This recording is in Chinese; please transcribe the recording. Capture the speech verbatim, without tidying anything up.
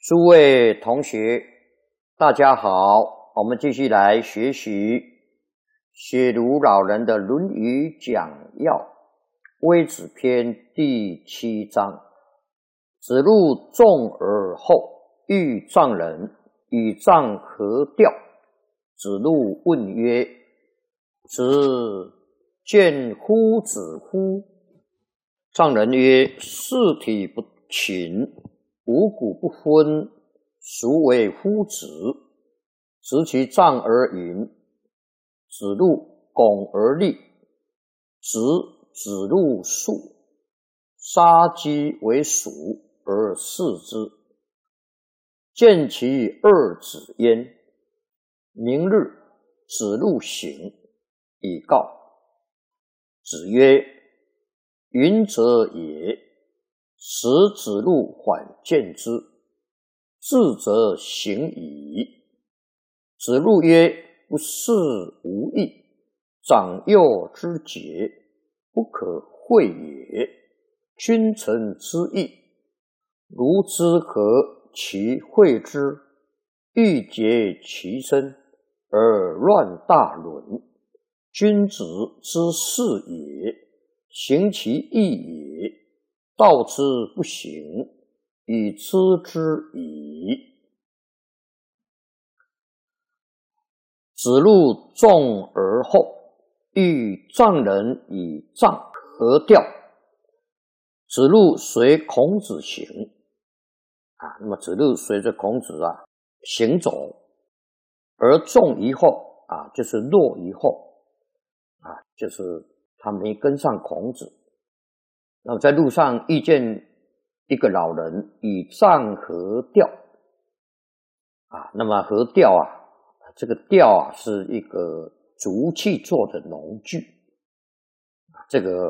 诸位同学，大家好，我们继续来学习写儒老人的《论语讲要》微子篇第七章。子路重而后，欲丈人，与丈何调？子路问曰：子见夫子乎？丈人曰：四体不勤，五谷不分，孰为夫子？执其杖而饮。子路拱而立，执子路数，杀鸡为鼠而视之，见其二子焉。明日，子路醒，以告。子曰：云者也。使子路缓见之，至则行矣。子路曰：不是无益，长幼之节，不可讳也。君臣之义，如之何其讳之？欲竭其身而乱大伦，君子之事也，行其义也。道之不行，以知之矣。子路重而后，欲丈人以杖何调？子路随孔子行啊，那么子路随着孔子啊行走，而重于后啊，就是落于后啊，就是他没跟上孔子。那么在路上遇见一个老人，以杖何调啊？那么何调啊？这个调啊是一个竹器做的农具，这个